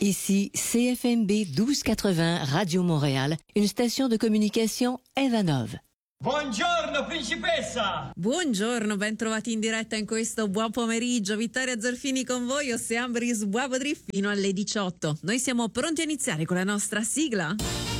Ici CFMB 1280 Radio Montréal, une station de communication Evanov. Buongiorno principessa! Buongiorno, ben trovati in diretta in questo buon pomeriggio. Vittoria Zorfini con voi, Ocean Breeze Buabodri fino alle 18. Noi siamo pronti a iniziare con la nostra sigla.